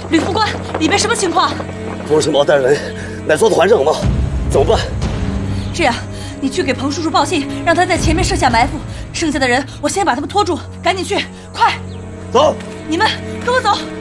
吕副官，里面什么情况？ 冯世茂带人来做团正吗？怎么办？ 这样，你去给彭叔叔报信，让他在前面设下埋伏，剩下的人我先把他们拖住，赶紧去，快！ 走， 你们跟我走。